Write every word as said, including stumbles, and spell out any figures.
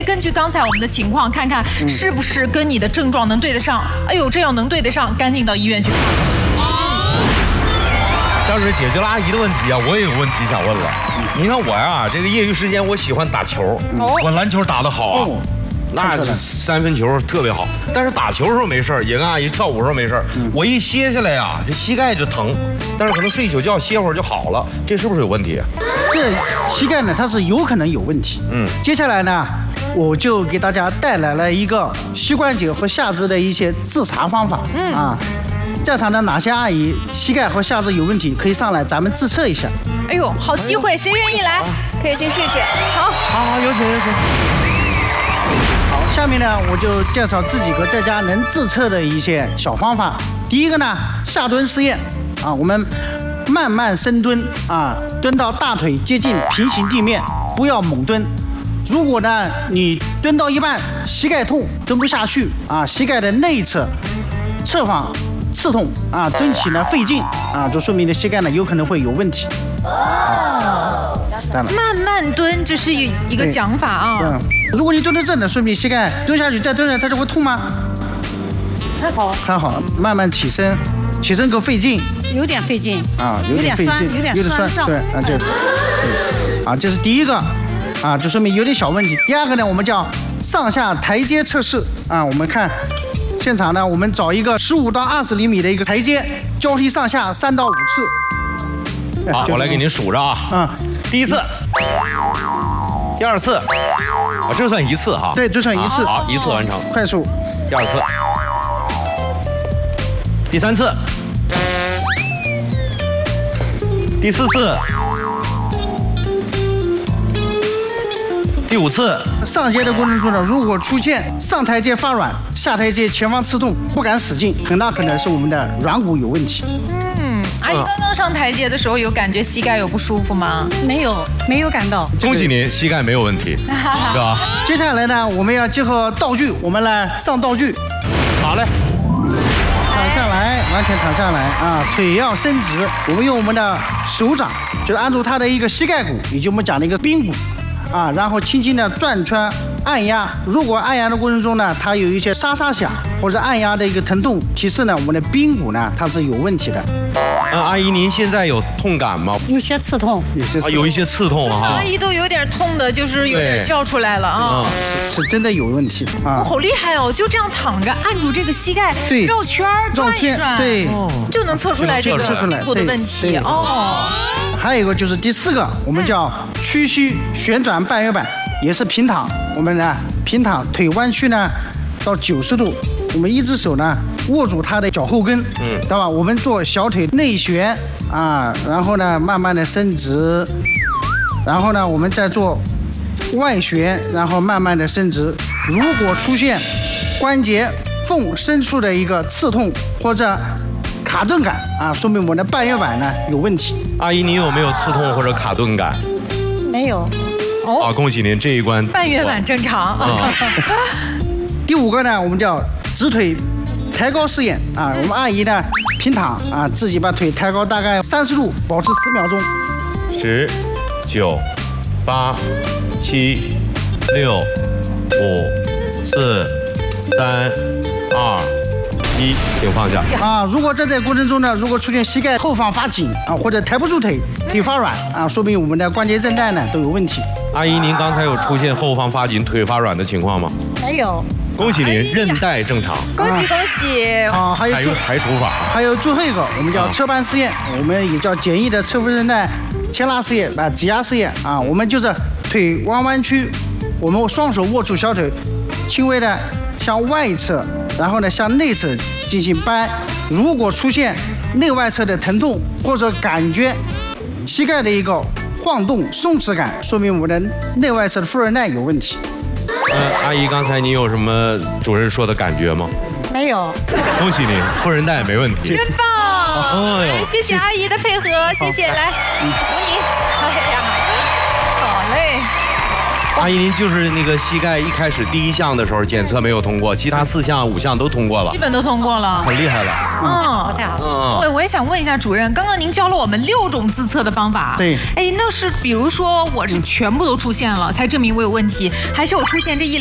根据刚才我们的情况，看看是不是跟你的症状能对得上。哎呦，这样能对得上，赶紧到医院去看。 张主任解决了阿姨的问题啊，我也有问题想问了。你看我呀，这个业余时间我喜欢打球，我篮球打得好啊。那三分球特别好，但是打球的时候没事，也跟阿姨跳舞的时候没事。我一歇下来呀，这膝盖就疼，但是可能睡一宿觉歇会儿就好了，这是不是有问题？ 这膝盖呢，它是有可能有问题。嗯，接下来呢，我就给大家带来了一个膝关节和下肢的一些自查方法。嗯啊，在场的哪些阿姨膝盖和下肢有问题，可以上来咱们自测一下。 哎呦，好机会，谁愿意来？可以去试试。好， 好好，有请有请。下面呢，我就介绍这几个在家能自测的一些小方法。第一个呢，下蹲试验啊，我们慢慢深蹲啊，蹲到大腿接近平行地面，不要猛蹲。如果呢，你蹲到一半膝盖痛，蹲不下去啊，膝盖的内侧侧方刺痛啊，蹲起呢费劲啊，就说明你的膝盖呢有可能会有问题。 哦，慢慢蹲，这是一一个讲法啊。 嗯，如果你蹲得正的，说明膝盖蹲下去再蹲着，它就会痛吗？ 还好， 还好，慢慢起身，起身够费劲， 有点费劲啊，有点费劲， 有点酸， 对，啊对，啊这是第一个，啊就说明有点小问题。第二个呢，我们叫上下台阶测试啊，我们看现场呢，我们找一个十五到二十厘米的一个台阶，交替上下三到五次。 好，我来给您数着啊。嗯，第一次，第二次，啊，这算一次哈。 对，这算一次。 好，一次完成。 快速。 第二次，第三次，第四次，第五次。 上阶的过程中呢，如果出现上台阶发软、下台阶前方刺痛，不敢使劲，很大可能是我们的软骨有问题。 阿姨刚刚上台阶的时候有感觉膝盖有不舒服吗？ 没有，没有感到。 恭喜您，膝盖没有问题，是吧？ 接下来呢，我们要结合道具，我们来上道具。 好嘞。 躺下来，完全躺下来啊，腿要伸直。我们用我们的手掌，就是按住它的一个膝盖骨，以及我们讲的一个髌骨。啊，然后轻轻的转圈按压，如果按压的过程中呢，它有一些沙沙响或者按压的一个疼痛，提示呢我们的髌骨呢它是有问题的。 啊，阿姨您现在有痛感吗？ 有些刺痛， 有些啊有一些刺痛哈。 阿姨都有点痛的，就是有点叫出来了啊， 是真的有问题啊。 好厉害哦，就这样躺着按住这个膝盖， 对， 绕圈转一转， 对， 就能测出来这个髌骨的问题哦。 还有一个就是第四个，我们叫屈膝旋转半月板，也是平躺。我们呢平躺，腿弯曲呢到九十度，我们一只手呢握住它的脚后跟，嗯，对吧？我们做小腿内旋啊，然后呢慢慢的伸直，然后呢我们再做外旋，然后慢慢的伸直。如果出现关节缝深处的一个刺痛或者卡顿感啊，说明我们的半月板呢有问题。 阿姨，你有没有刺痛或者卡顿感？ 没有。 哦， 啊，恭喜您这一关半月板正常。啊、 第五个呢，我们叫直腿抬高试验啊。我们阿姨呢平躺啊，自己把腿抬高大概三十度，保持十秒钟。 十、九、八、七、六、五、四、三、二。一，请放下啊！如果在这个过程中呢，如果出现膝盖后方发紧啊，或者抬不住腿，腿发软啊，说明我们的关节韧带呢都有问题。 阿姨，您刚才有出现后方发紧、腿发软的情况吗？ 没有。 恭喜您，韧带正常。 恭喜恭喜！ 啊，还有采用排除法。 还有最后一个，我们叫侧扳试验，我们也叫简易的侧副韧带牵拉试验啊，挤压试验啊。我们就是腿弯弯曲，我们双手握住小腿，轻微的向外侧。然后呢，向内侧进行掰。如果出现内外侧的疼痛或者感觉膝盖的一个晃动、松弛感，说明我们的内外侧的副韧带有问题。 呃，阿姨，刚才您有什么主任说的感觉吗？ 没有。 恭喜您，副韧带没问题。 真棒！哎呦，谢谢阿姨的配合，谢谢，来，扶你。哎呀，好嘞。 阿姨，您就是那个膝盖一开始第一项的时候检测没有通过，其他四项、五项都通过了基，本都通过了。 很厉害了。 嗯， 太好。 嗯， 我我也想问一下主任，刚刚您教了我们六种自测的方法。 对。 哎，那是比如说我是全部都出现了，才证明我有问题，还是我出现这一